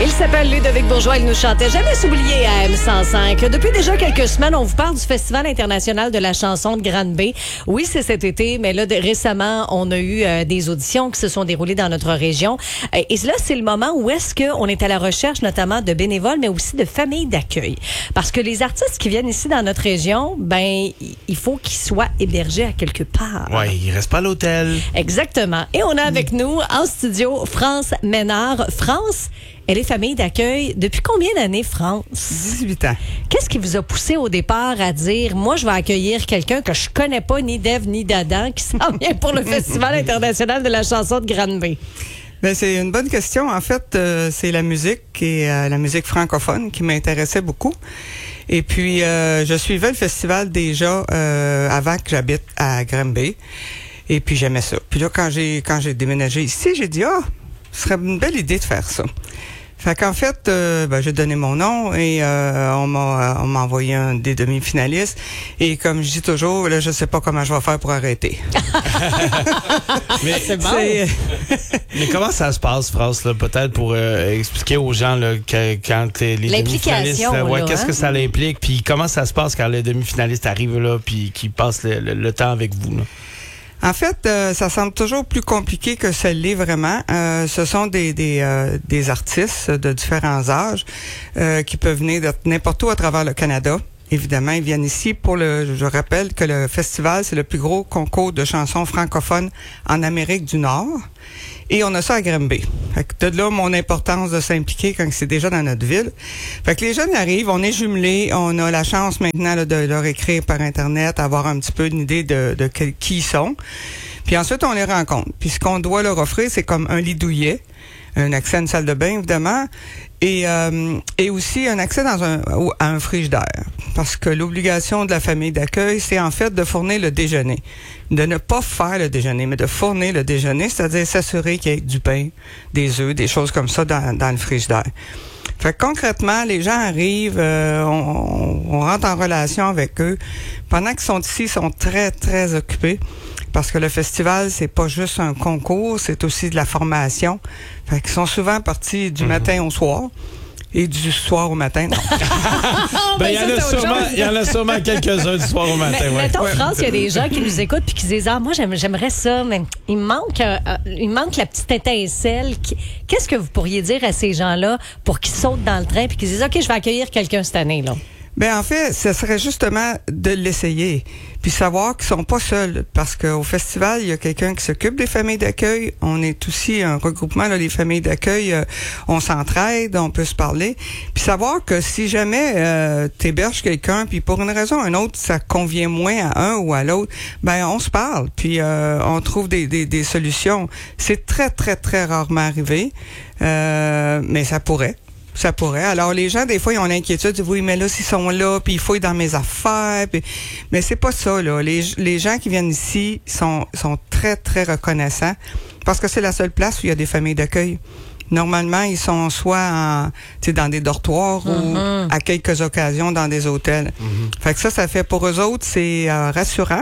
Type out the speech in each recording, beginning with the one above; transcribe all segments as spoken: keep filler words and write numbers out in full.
Il s'appelle Ludovic Bourgeois, il nous chantait Jamais s'oublier à M cent cinq. Depuis déjà quelques semaines, on vous parle du Festival international de la chanson de Granby. Oui, c'est cet été, mais là, de, récemment, on a eu euh, des auditions qui se sont déroulées dans notre région. Euh, et là, c'est le moment où est-ce qu'on est à la recherche notamment de bénévoles, mais aussi de familles d'accueil. Parce que les artistes qui viennent ici dans notre région, ben, il faut qu'ils soient hébergés à quelque part. Oui, ils restent pas à l'hôtel. Exactement. Et on a avec nous en studio France Ménard. France, elle est famille d'accueil. Depuis combien d'années, France? dix-huit ans. Qu'est-ce qui vous a poussé au départ à dire, moi, je vais accueillir quelqu'un que je connais pas, ni d'Ève, ni d'Adam, qui s'en vient pour le Festival international de la chanson de Granby? Ben, c'est une bonne question. En fait, euh, c'est la musique et euh, la musique francophone qui m'intéressait beaucoup. Et puis, euh, je suivais le festival déjà euh, avant que j'habite à Granby. Et puis, j'aimais ça. Puis là, quand j'ai quand j'ai déménagé ici, j'ai dit, ah, oh, ce serait une belle idée de faire ça. Fait qu'en fait, euh, ben, j'ai donné mon nom et euh, on m'a on m'a envoyé un des demi-finalistes. Et comme je dis toujours, là, je sais pas comment je vais faire pour arrêter. Mais c'est bon. C'est... Mais comment ça se passe, France, là, peut-être pour euh, expliquer aux gens là, que, quand les demi-finalistes, là, ouais, là, qu'est-ce hein? que ça implique, puis comment ça se passe quand les demi-finalistes arrivent là, puis qu'ils passent le, le, le temps avec vous, là? En fait, euh, ça semble toujours plus compliqué que ça l'est vraiment. Euh, ce sont des des, euh, des artistes de différents âges euh, qui peuvent venir de n'importe où à travers le Canada. Évidemment, ils viennent ici pour le... Je rappelle que le festival, c'est le plus gros concours de chansons francophones en Amérique du Nord. Et on a ça à Granby. Fait que de là, mon importance de s'impliquer quand c'est déjà dans notre ville. Fait que les jeunes arrivent, on est jumelés, on a la chance maintenant là, de leur écrire par Internet, avoir un petit peu une idée de, de quel, qui ils sont. Puis ensuite, on les rencontre. Puis ce qu'on doit leur offrir, c'est comme un lit douillet, un accès à une salle de bain, évidemment, et, euh, et aussi un accès dans un, à un frigidaire. Parce que l'obligation de la famille d'accueil, c'est en fait de fournir le déjeuner. De ne pas faire le déjeuner, mais de fournir le déjeuner, c'est-à-dire s'assurer qu'il y ait du pain, des œufs, des choses comme ça dans, dans le frigidaire. Fait que concrètement, les gens arrivent, euh, on, on rentre en relation avec eux. Pendant qu'ils sont ici, ils sont très, très occupés. Parce que le festival, c'est pas juste un concours, c'est aussi de la formation. Fait qu'ils sont souvent partis du mm-hmm. matin au soir. Et du soir au matin, non. ben, il y en a sûrement, il y en a sûrement quelques-uns du soir au matin, mais, ouais. Mettons, ouais. France, il y a des gens qui nous écoutent puis qui disent, ah, moi, j'aime, j'aimerais ça, mais il me manque, euh, il me manque la petite étincelle. Qu'est-ce que vous pourriez dire à ces gens-là pour qu'ils sautent dans le train puis qu'ils disent, OK, je vais accueillir quelqu'un cette année, là? Ben, en fait, ce serait justement de l'essayer. Puis savoir qu'ils sont pas seuls. Parce qu'au festival, il y a quelqu'un qui s'occupe des familles d'accueil. On est aussi un regroupement, là, les familles d'accueil. Euh, on s'entraide, on peut se parler. Puis savoir que si jamais euh, t'héberges quelqu'un, puis pour une raison ou une autre, ça convient moins à un ou à l'autre, ben on se parle. Puis euh, on trouve des, des, des solutions. C'est très, très, très rarement arrivé. Euh, mais ça pourrait. Ça pourrait. Alors, les gens, des fois, ils ont l'inquiétude. Ils disent, oui, mais là, s'ils sont là, puis il faut être dans mes affaires. Puis... Mais c'est pas ça, là. Les, les gens qui viennent ici sont, sont très, très reconnaissants parce que c'est la seule place où il y a des familles d'accueil. Normalement, ils sont soit en, tu sais, dans des dortoirs mm-hmm. ou à quelques occasions dans des hôtels. Mm-hmm. Fait que ça, ça fait pour eux autres, c'est euh, rassurant.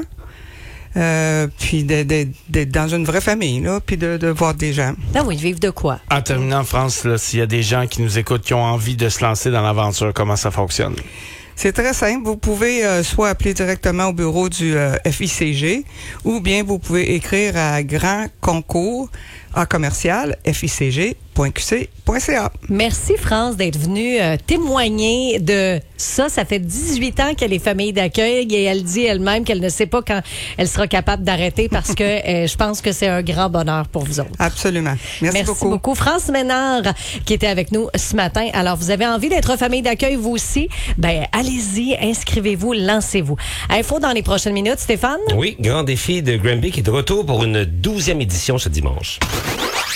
Euh, puis d'être dans une vraie famille, là, puis de, de voir des gens. Ah oui, vivre de quoi? En terminant, France, là, s'il y a des gens qui nous écoutent, qui ont envie de se lancer dans l'aventure, comment ça fonctionne? C'est très simple. Vous pouvez euh, soit appeler directement au bureau du euh, F I C G ou bien vous pouvez écrire à Grand Concours en commercial F I C G point Q C point C A. Merci, France, d'être venue euh, témoigner de ça. Ça fait dix-huit ans qu'elle est famille d'accueil et elle dit elle-même qu'elle ne sait pas quand elle sera capable d'arrêter parce que euh, je pense que c'est un grand bonheur pour vous autres. Absolument. Merci, Merci beaucoup. beaucoup. France Ménard qui était avec nous ce matin. Alors, vous avez envie d'être famille d'accueil, vous aussi? Ben, allez-y, inscrivez-vous, lancez-vous. Info dans les prochaines minutes, Stéphane? Oui, grand défi de Granby qui est de retour pour une douzième édition ce dimanche.